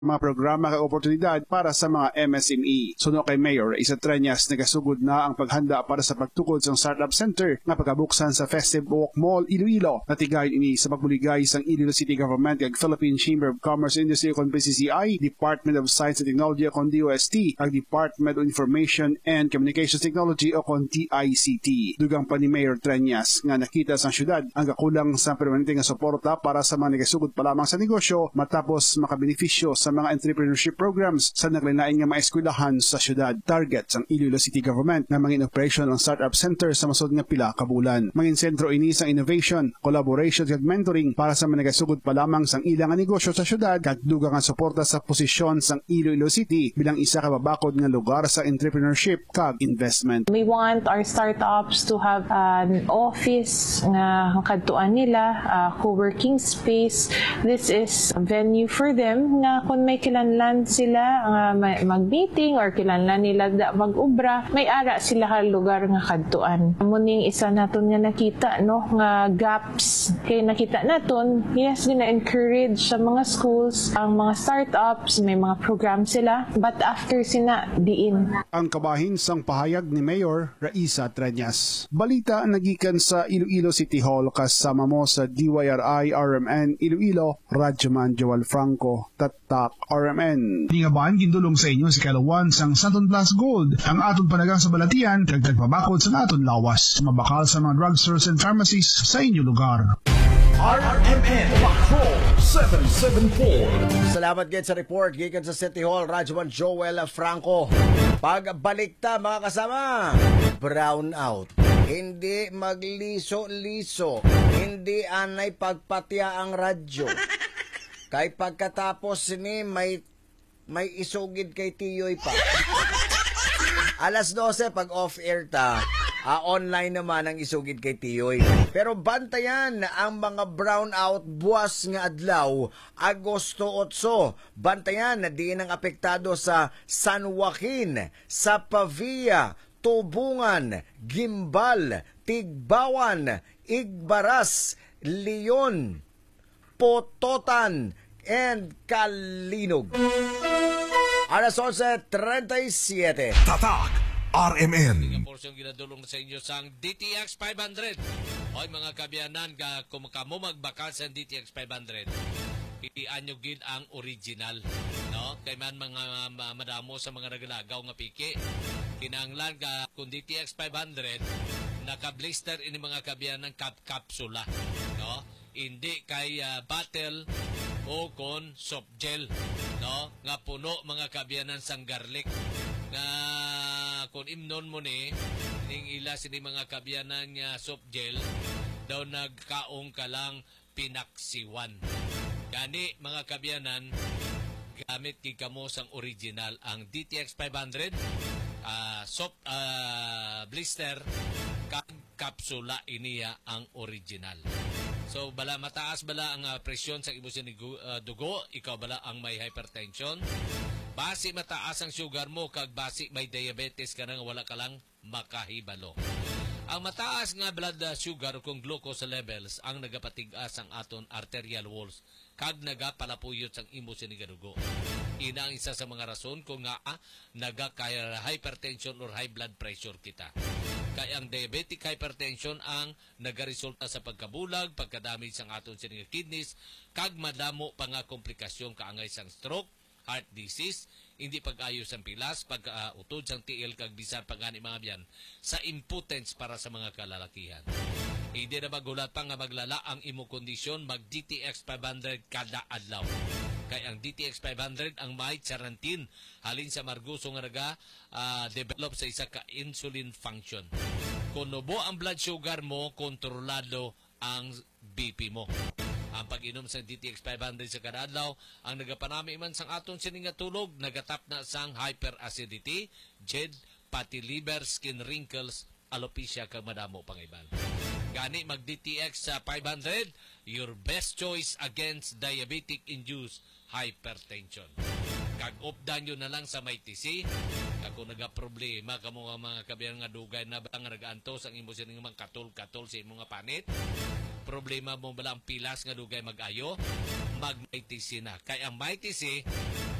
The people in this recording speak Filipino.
mga programa kag oportunidad para sa mga MSME. Suno kay Mayor Isa Treñas, nagasugod na ang paghanda para sa pagtukod sa Startup Center nga pagkabuksan sa Festive Walk Mall, Iloilo. Natigayon ini sa pagbuligay sang Iloilo City Government kag Philippine Chamber of Commerce and Industry kon PCCI, Department of Science and Technology kon DOST, ag Department of Information and Communications Technology o kon TICT. Dugang pa ni Mayor Treñas nga nakita sa syudad ang kakulang sa permanente nga suporta para sa mga nagasugod pa lamang sa negosyo matapos makabenepisyo sa mga entrepreneurship programs sa naglain-lain nga mga eskwelahan sa syudad. Target sang Iloilo City Government na mangin operation ang Startup Center sa masud nga pila ka bulan. Mangin sentro ini sa innovation, collaboration ug mentoring para sa mga nagasugod pa lamang sang ilang nga negosyo sa syudad kag dugang nga suporta sa posisyon sang Iloilo City bilang isa ka babakod nga lugar sa entrepreneurship kag investment. We want our startups to have an office nga kadtuan nila, co-working space. This is a venue for them nga kung may kilanlan sila mag-meeting or kilanlan nila mag-ubra, may ara sila ka lugar nga kadtuan. Muning isa naton nga nakita no nga gaps kay nakita naton, yes, gina-encourage sa mga schools ang mga startups, may mga program sila, but after sina diin. Ang kabahin sang pahayag ni Mayor Isa Treñas. Balita nagikan sa Iloilo City Hall kasama mo sa DYRI RMN Iloilo, Radyoman Joel Franco, Tatak RMN. Tingabahan gindulong sa inyo si Kalawan sang Santon Plus Gold. Ang aton panagang sa balatian, tagpabakod sa aton lawas. Mabakal sa mga drugstores and pharmacies sa inyong lugar. RMN Patrol 774. Salamat gid sa report gikan sa City Hall, Radyoman Joel Franco. Pagbalik ta mga kasama, brown out. Hindi magliso-liso, hindi anay pagpatya ang radyo. Kay pagkatapos ni may isugid kay Tiyoy pa. Alas 12 pag off-air ta, online naman ang isugid kay Tiyoy. Pero bantayan ang mga brownout buwas nga adlaw, Agosto 8. Bantayan na diin ang apektado sa San Joaquin, sa Pavia, Tubungan, Gimbal, Tigbawan, Igbaras, Leon, Pototan, and Kalinog. Alas 11:37. Tatak RMN. Ang porsyon ginadulong sa inyo sang DTX 500. Hoy mga kabiyanan, kung kamo magbakal sa DTX 500, ianyo gid ang original, no? Kay man mga madamo sa mga nagalagaw nga piki. Kinahanglan ka kung DTX 500 naka-blister ini mga kabiyanan kapsula, no? Hindi kay battle o kon soft gel, no? Nga puno mga kabiyanan sang garlic nga kung imnon mo ni ning ila sini mga kabiyanan nga soft gel daw nagkaong kalang pinaksiwan. Gani mga kabiyanan, gamit kay kamo sang original ang DTX 500 soft blister kag kapsula iniya ang original. So bala mataas bala ang presyon sa imusin ni dugo, ikaw bala ang may hypertension, basi mataas ang sugar mo kag basi may diabetes ka nga wala ka lang makahibalo. Ang mataas nga blood sugar kung glucose levels ang nagapatigas ang aton arterial walls kag nagapalapuyot sang imo sining dugo. Ina ang isa sa mga rason kung nga nagakaya hypertension or high blood pressure kita. Kaya ang diabetic hypertension ang nagaresulta sa pagkabulag, pagkadamage sang aton sining kidneys, kag madamo pa nga komplikasyon kaangay sang stroke, heart disease, hindi pag-ayos ang pilas, pag-utod sang tiil kag bisan pagani mga biyan sa impotence para sa mga kalalakihan. Hindi na magulat pa nga maglala ang imo kondisyon, mag DTX 500 kada adlaw. Kay ang DTX 500 ang may charantin halin sa marguso nga develop sa isa ka insulin function. Kung nubo ang blood sugar mo, kontrolado ang BP mo. Ang pag-inom sa DTX 500 sa kada adlaw, ang nagapanami man sang aton sining nga tulog, nagatap na sang hyperacidity, JED, fatty liver, skin wrinkles, alopecia kag madamo pang iban. Gani mag DTX sa 500, your best choice against diabetic-induced hypertension. Kag updan nyo na lang sa may TC, kag kung nagaproblema kamo nga mga kabiyan nga dugay na ba nga nagaantos ang imo sining mga katol-katol sa imo nga panit, problema mo bala ang pilas nga dugay mag-ayo, mag-MyTC na. Kaya ang MyTC